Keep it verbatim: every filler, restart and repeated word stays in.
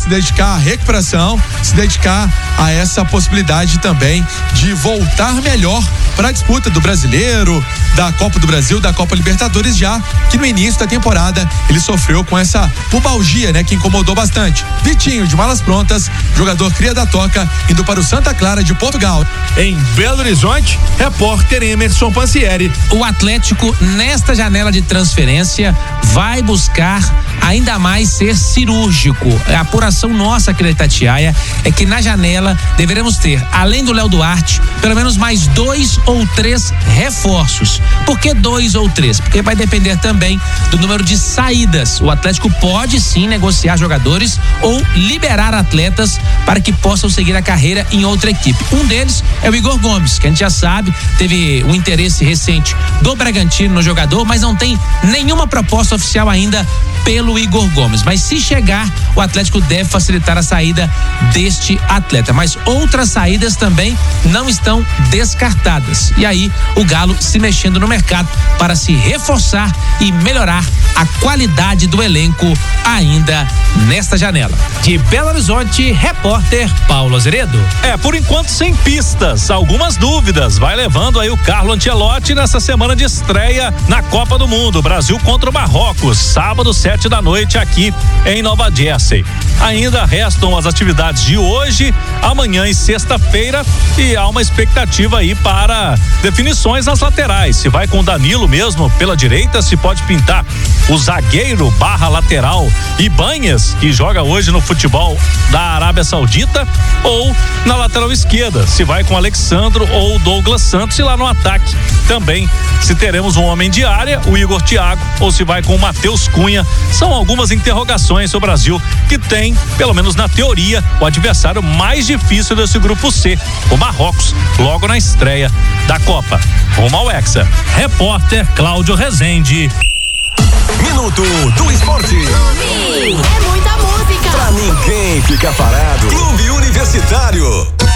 se dedicar à recuperação, se dedicar a essa possibilidade também de voltar melhor para a disputa do Brasileiro, da Copa do Brasil, da Copa Libertadores, já que no início da temporada ele sofreu com essa pubalgia, né, que incomodou bastante. Vitinho, de malas prontas, jogador cria da Toca, indo para o Santa Clara de Portugal. Em Belo Horizonte, repórter Emerson Pansieri. O Atlético, nesta janela de transferência, vai buscar ainda mais ser cirúrgico. A apuração nossa aqui da Itatiaia é que na janela deveremos ter, além do Léo Duarte, pelo menos mais dois ou três reforços. Por que dois ou três? Porque vai depender também do número de saídas. O Atlético pode sim negociar jogadores ou liberar atletas para que possam seguir a carreira em outra equipe. Um deles é o Igor Gomes, que a gente já sabe, teve um interesse recente do Bragantino no jogador, mas não tem nenhuma proposta oficial ainda pelo Igor Gomes. Mas se chegar, o Atlético deve facilitar a saída deste atleta. Mas outras saídas também não estão descartadas. E aí, o Galo se mexendo no mercado para se reforçar e melhorar a qualidade do elenco ainda nesta janela. De Belo Horizonte, repórter Paulo Azeredo. É, por enquanto sem pistas, algumas dúvidas. Vai levando aí o Carlo Ancelotti nessa semana de estreia na Copa do Mundo. Brasil contra o Marrocos, sábado, sete da noite, aqui em Nova Jersey. Ainda restam as atividades de hoje, amanhã e sexta-feira, e há uma expectativa aí para definições nas laterais. Se vai com o Danilo mesmo pela direita, se pode pintar o zagueiro barra lateral Ibanhas, que joga hoje no futebol da Arábia Saudita, ou na lateral esquerda, se vai com Alexandro ou Douglas Santos, e lá no ataque também se teremos um homem de área, o Igor Thiago, ou se vai com o Matheus Cunha. São algumas interrogações do Brasil, que tem, pelo menos na teoria, o adversário mais difícil desse grupo C, o Marrocos, logo na estreia da Copa. Rumo ao Hexa. Repórter Cláudio Rezende. Minuto do Esporte.